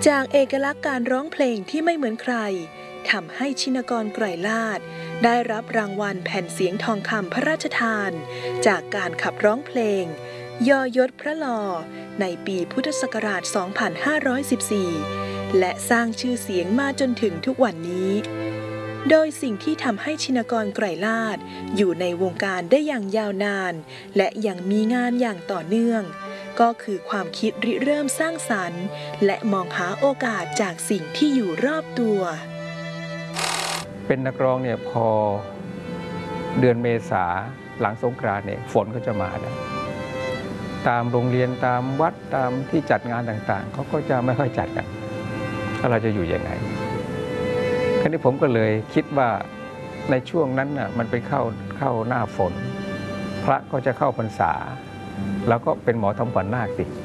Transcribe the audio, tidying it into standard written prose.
จากเอกลักษณ์การร้องเพลงที่ไม่เหมือนใครทำให้ชินกร ไกรลาภได้รับรางวัลแผ่นเสียงทองคำพระราชทานจากการขับร้องเพลงยอยศพระลอในปีพุทธศักราช 2514 และสร้างชื่อเสียงมาจนถึงทุกวันนี้โดยสิ่งที่ทำให้ชินกร ไกรลาภอยู่ในวงการได้อย่างยาวนานและยังมีงานอย่างต่อเนื่องก็คือความคิดริเริ่มสร้างสรรค์และมองหาโอกาสจากสิ่งที่อยู่รอบตัวเป็นนักร้องเนี่ยพอเดือนเมษาหลังสงกรานต์เนี่ยฝนก็จะมาแล้วตามโรงเรียนตามวัดตามที่จัดงานต่างๆเขาก็จะไม่ค่อยจัดกันแล้วเราจะอยู่ยังไงคราวนี้ผมก็เลยคิดว่าในช่วงนั้นน่ะมันไปเข้าหน้าฝนพระก็จะเข้าพรรษาแล้วก็เป็นหมอทำขวัญนาคสิ